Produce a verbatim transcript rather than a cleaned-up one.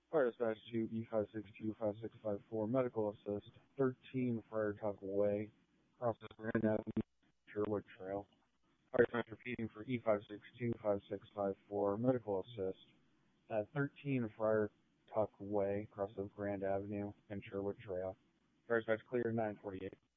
Fire dispatch to E five six two five six five four, medical assist, thirteen Friar Tuck Way, across the Grand Avenue, Sherwood Trail. Fire dispatch repeating for E five six two five six five four, medical assist, at thirteen Friar Tuck Way, across the Grand Avenue and Sherwood Trail. Fire dispatch clear nine forty-eight.